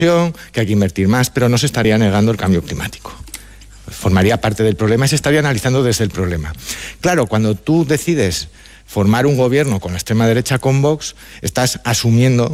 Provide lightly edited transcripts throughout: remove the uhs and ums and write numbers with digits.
que hay que invertir más, pero no se estaría negando el cambio climático. Formaría parte del problema y se estaría analizando desde el problema. Claro, cuando tú decides formar un gobierno con la extrema derecha, con Vox, estás asumiendo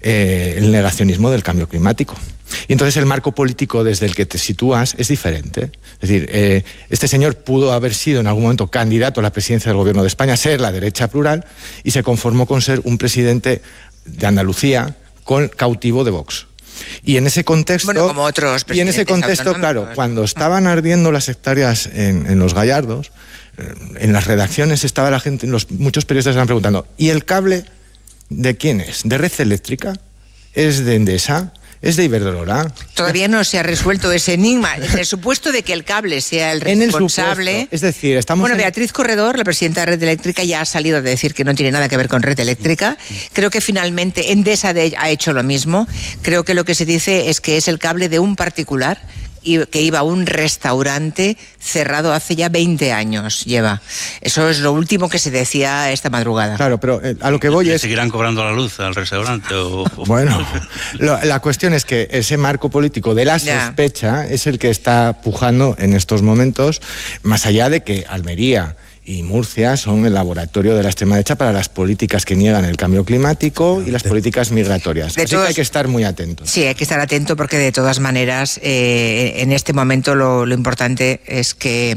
el negacionismo del cambio climático. Y entonces el marco político desde el que te sitúas es diferente. Es decir, este señor pudo haber sido en algún momento candidato a la presidencia del gobierno de España, ser la derecha plural, y se conformó con ser un presidente de Andalucía cautivo de Vox. Y en ese contexto, bueno, como otros y en ese contexto, claro, cuando estaban ardiendo las hectáreas en Los Gallardos, en las redacciones estaba la gente, muchos periodistas estaban preguntando, ¿y el cable de quién es? ¿De Red Eléctrica? ¿Es de Endesa? ¿Es de Iberdrola? Todavía no se ha resuelto ese enigma. En el supuesto de que el cable sea el responsable... Es decir, estamos... Bueno, Beatriz Corredor, la presidenta de Red Eléctrica, ya ha salido a decir que no tiene nada que ver con Red Eléctrica. Creo que finalmente Endesa ha hecho lo mismo. Creo que lo que se dice es que es el cable de un particular y que iba a un restaurante cerrado hace ya 20 años lleva. Eso es lo último que se decía esta madrugada. Claro, pero a lo que voy es... ¿Seguirán cobrando la luz al restaurante? Bueno, la cuestión es que ese marco político de la sospecha es el que está pujando en estos momentos, más allá de que Almería y Murcia son el laboratorio de la extrema derecha para las políticas que niegan el cambio climático y las políticas migratorias. Así que hay que estar muy atentos. Sí, hay que estar atento porque de todas maneras en este momento lo importante es que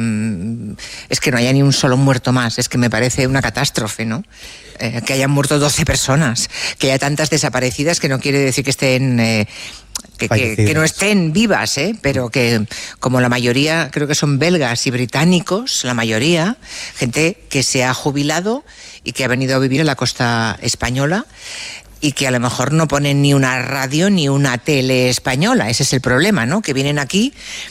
no haya ni un solo muerto más. Es que me parece una catástrofe, ¿no? Que hayan muerto 12 personas, que haya tantas desaparecidas, que no quiere decir que estén... Que no estén vivas, pero que como la mayoría creo que son belgas y británicos, la mayoría, gente que se ha jubilado y que ha venido a vivir en la costa española y que a lo mejor no ponen ni una radio ni una tele española. Ese es el problema, ¿no? Que vienen aquí.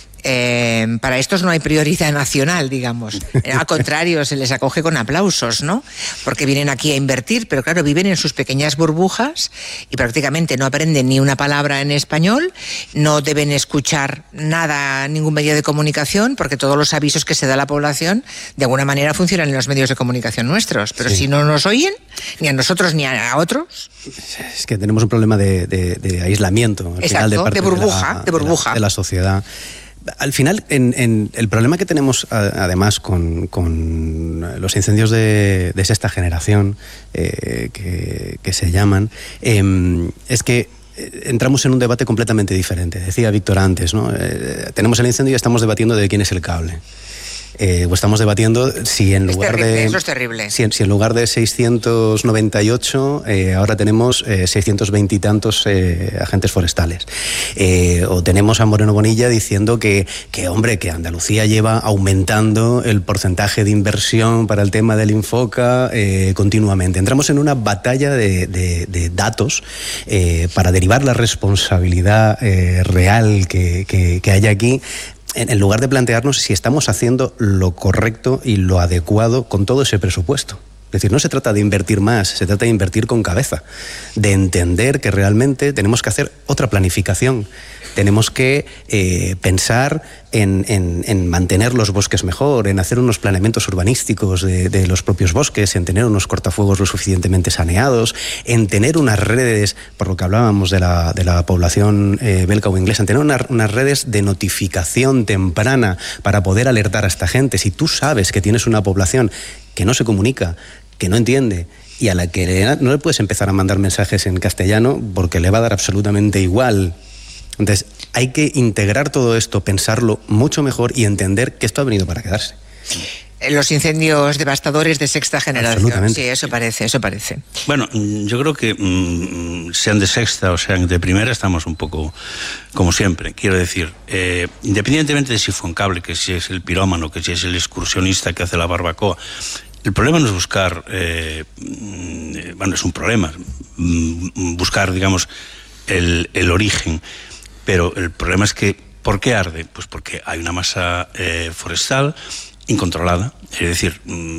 Para estos no hay prioridad nacional, digamos. Al contrario, se les acoge con aplausos, ¿no? Porque vienen aquí a invertir, pero claro, viven en sus pequeñas burbujas y prácticamente no aprenden ni una palabra en español, no deben escuchar nada, ningún medio de comunicación, porque todos los avisos que se da a la población de alguna manera funcionan en los medios de comunicación nuestros. Pero si no nos oyen, ni a nosotros ni a otros... Es que tenemos un problema de aislamiento. Al final, de burbuja. De la sociedad. Al final, en el problema que tenemos además con los incendios de sexta generación, que se llaman, es que entramos en un debate completamente diferente. Decía Víctor antes, ¿no? Tenemos el incendio y estamos debatiendo de quién es el cable. O estamos debatiendo si en lugar de... Eso es terrible. Si en lugar de 698, ahora tenemos 620 y tantos agentes forestales. O tenemos a Moreno Bonilla diciendo que Andalucía lleva aumentando el porcentaje de inversión para el tema del Infoca continuamente. Entramos en una batalla de datos para derivar la responsabilidad real que hay aquí, en lugar de plantearnos si estamos haciendo lo correcto y lo adecuado con todo ese presupuesto. Es decir, no se trata de invertir más, se trata de invertir con cabeza, de entender que realmente tenemos que hacer otra planificación. Tenemos que pensar en mantener los bosques mejor, en hacer unos planeamientos urbanísticos de los propios bosques, en tener unos cortafuegos lo suficientemente saneados, en tener unas redes, por lo que hablábamos de la población belga o inglesa, en tener unas redes de notificación temprana para poder alertar a esta gente. Si tú sabes que tienes una población que no se comunica, que no entiende, y a la que no le puedes empezar a mandar mensajes en castellano porque le va a dar absolutamente igual. Entonces, hay que integrar todo esto, pensarlo mucho mejor y entender que esto ha venido para quedarse. Los incendios devastadores de sexta generación. Sí, eso parece. Bueno, yo creo que sean de sexta o sean de primera, estamos un poco como siempre. Quiero decir, independientemente de si fue un cable, que si es el pirómano, que si es el excursionista que hace la barbacoa, el problema no es buscar, es un problema, buscar, digamos, el origen. Pero el problema es que, ¿por qué arde? Pues porque hay una masa forestal incontrolada. Es decir,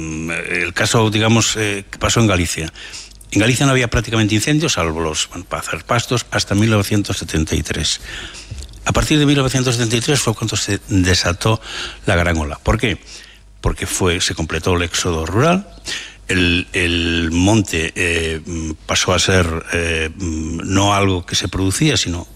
el caso, digamos, que pasó en Galicia. En Galicia no había prácticamente incendios, salvo para hacer pastos, hasta 1973. A partir de 1973 fue cuando se desató la gran ola. ¿Por qué? Porque se completó el éxodo rural. El monte pasó a ser no algo que se producía, sino